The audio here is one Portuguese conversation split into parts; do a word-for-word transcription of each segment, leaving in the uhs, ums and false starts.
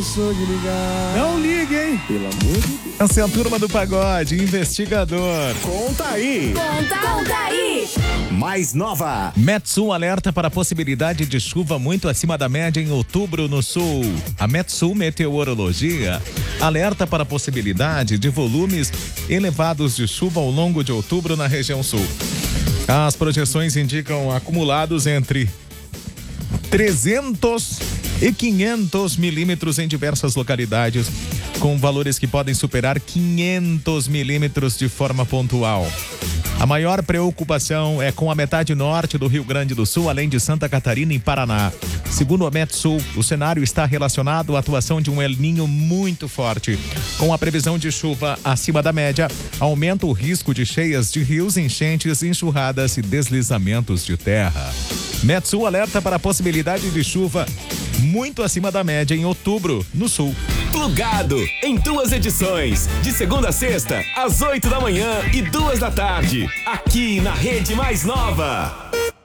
Sou de ligar. Não ligue, hein? Pelo amor de Deus. Essa é a turma do pagode, investigador. Conta aí. Conta, conta aí. Mais nova. Metsul alerta para a possibilidade de chuva muito acima da média em outubro no sul. A Metsul Meteorologia alerta para a possibilidade de volumes elevados de chuva ao longo de outubro na região sul. As projeções indicam acumulados entre trezentos e quinhentos milímetros em diversas localidades, com valores que podem superar quinhentos milímetros de forma pontual. A maior preocupação é com a metade norte do Rio Grande do Sul, além de Santa Catarina e Paraná. Segundo a Metsul, o cenário está relacionado à atuação de um El Niño muito forte. Com a previsão de chuva acima da média, aumenta o risco de cheias de rios, enchentes, enxurradas e deslizamentos de terra. Metsul alerta para a possibilidade de chuva muito acima da média em outubro, no sul. Plugado, em duas edições, de segunda a sexta, às oito da manhã e duas da tarde, aqui na Rede Mais Nova.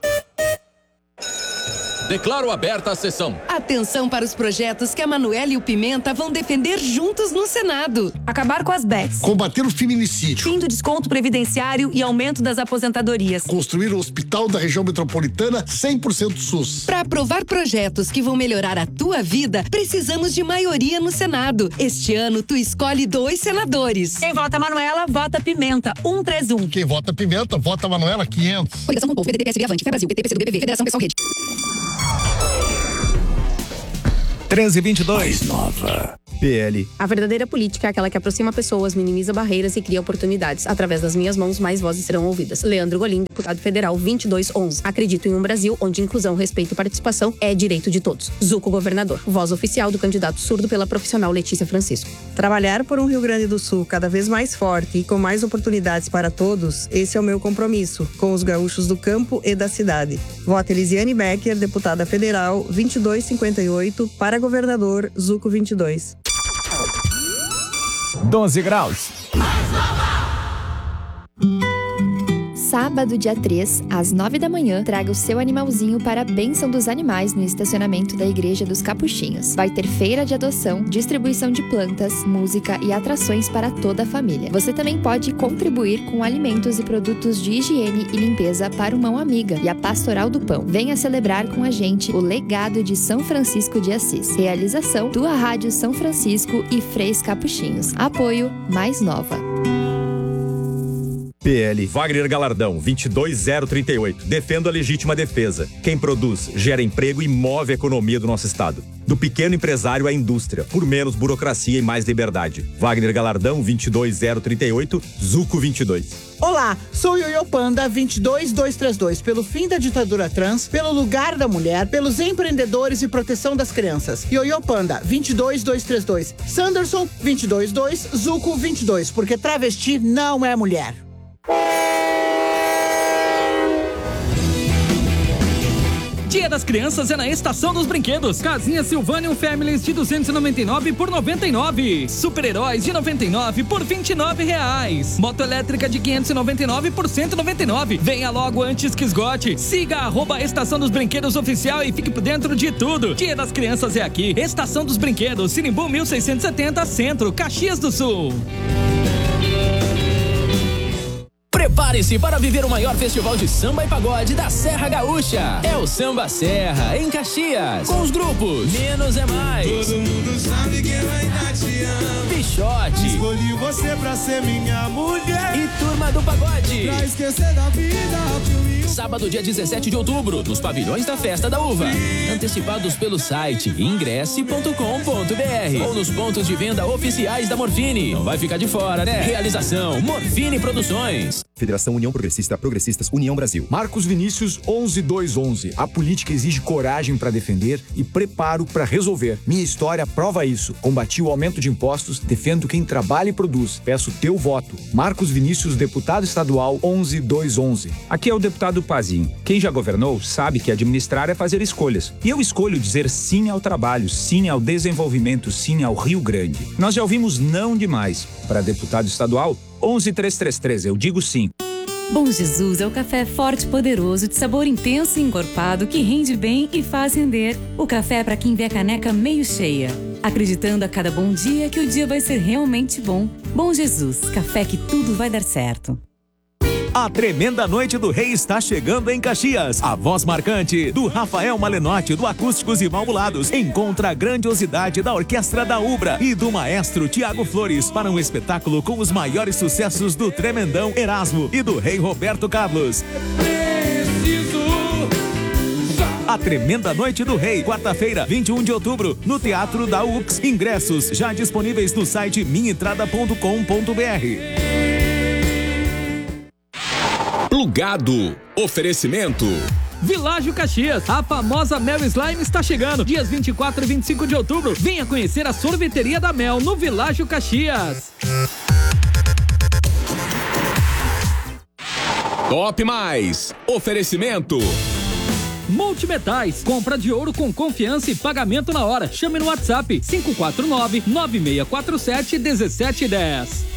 Declaro aberta a sessão. Atenção para os projetos que a Manuela e o Pimenta vão defender juntos no Senado. Acabar com as bets. Combater o feminicídio. Fim do desconto previdenciário e aumento das aposentadorias. Construir o hospital da região metropolitana cem por cento SUS. Para aprovar projetos que vão melhorar a tua vida, precisamos de maioria no Senado. Este ano, tu escolhe dois senadores. Quem vota Manuela, vota Pimenta. um três um. Quem vota Pimenta, vota Manuela. quinhentos. Coligação com o povo, P D T, P S B, Avante, Fé Brasil, P T, P C do B B V, Federação Pessoal Rede. treze e vinte e dois. Mais nova. P L. A verdadeira política é aquela que aproxima pessoas, minimiza barreiras e cria oportunidades. Através das minhas mãos, mais vozes serão ouvidas. Leandro Golim, deputado federal vinte e dois onze. Acredito em um Brasil onde inclusão, respeito e participação é direito de todos. Zuco, governador. Voz oficial do candidato surdo pela profissional Letícia Francisco. Trabalhar por um Rio Grande do Sul cada vez mais forte e com mais oportunidades para todos, esse é o meu compromisso com os gaúchos do campo e da cidade. Voto Elisiane Becker, deputada federal vinte e dois cinquenta e oito, para governador Zuco vinte e dois. doze graus. Sábado, dia três, às nove da manhã, traga o seu animalzinho para a Bênção dos Animais no estacionamento da Igreja dos Capuchinhos. Vai ter feira de adoção, distribuição de plantas, música e atrações para toda a família. Você também pode contribuir com alimentos e produtos de higiene e limpeza para o Mão Amiga e a Pastoral do Pão. Venha celebrar com a gente o legado de São Francisco de Assis. Realização: Tua Rádio São Francisco e Freis Capuchinhos. Apoio Mais Nova. P L Wagner Galardão, vinte e dois zero trinta e oito. Defendo a legítima defesa. Quem produz, gera emprego e move a economia do nosso estado. Do pequeno empresário à indústria, por menos burocracia e mais liberdade. Wagner Galardão, vinte e dois zero trinta e oito, Zuco vinte e dois. Olá, sou Yoyo Panda vinte e dois dois três dois, pelo fim da ditadura trans, pelo lugar da mulher, pelos empreendedores e proteção das crianças. Yoyo Panda vinte e dois dois três dois, Sanderson vinte e dois dois, Zuco vinte e dois, porque travesti não é mulher. Dia das Crianças é na Estação dos Brinquedos. Casinha Silvanium Families de duzentos e noventa e nove por noventa e nove. Super-heróis de noventa e nove por vinte e nove reais. Moto elétrica de quinhentos e noventa e nove por cento e noventa e nove. Venha logo antes que esgote. Siga arroba Estação dos Brinquedos Oficial e fique por dentro de tudo. Dia das Crianças é aqui. Estação dos Brinquedos, Sinimbu mil seiscentos e setenta, Centro, Caxias do Sul. Prepare-se para viver o maior festival de samba e pagode da Serra Gaúcha. É o Samba Serra, em Caxias. Com os grupos Menos é Mais, Todo mundo sabe que eu ainda te amo. Pichote, Escolhi você pra ser minha mulher. e Turma do Pagode. Pra esquecer da vida, fluiu. Sábado, dia dezessete de outubro, nos pavilhões da Festa da Uva. Antecipados pelo site ingresse ponto com ponto br ou nos pontos de venda oficiais da Morfine. Não vai ficar de fora, né? Realização Morfine Produções. Federação União Progressista, Progressistas, União Brasil. Marcos Vinícius, onze dois onze. A política exige coragem para defender e preparo para resolver. Minha história prova isso. Combati o aumento de impostos, defendo quem trabalha e produz. Peço teu voto. Marcos Vinícius, deputado estadual, onze dois onze. Aqui é o deputado Pazinho. Quem já governou sabe que administrar é fazer escolhas. E eu escolho dizer sim ao trabalho, sim ao desenvolvimento, sim ao Rio Grande. Nós já ouvimos não demais. Para deputado estadual, onze três três três, eu digo sim. Bom Jesus é o café forte e poderoso, de sabor intenso e encorpado, que rende bem e faz render. O café é para quem vê a caneca meio cheia. acreditando a cada bom dia que o dia vai ser realmente bom. Bom Jesus, café que tudo vai dar certo. A tremenda noite do Rei está chegando em Caxias. A voz marcante do Rafael Malenotti, do Acústicos e Valvulados, encontra a grandiosidade da Orquestra da Ubra e do maestro Tiago Flores para um espetáculo com os maiores sucessos do tremendão Erasmo e do Rei Roberto Carlos. A Tremenda Noite do Rei, quarta-feira, vinte e um de outubro, no Teatro da U X. Ingressos já disponíveis no site minha entrada ponto com ponto b r. Plugado. Oferecimento. Világio Caxias, a famosa Mel Slime está chegando. Dias vinte e quatro e vinte e cinco de outubro, venha conhecer a sorveteria da Mel no Világio Caxias. Top Mais. Oferecimento. Multimetais, compra de ouro com confiança e pagamento na hora. Chame no WhatsApp cinco quatro nove, nove seis quatro sete, um sete um zero.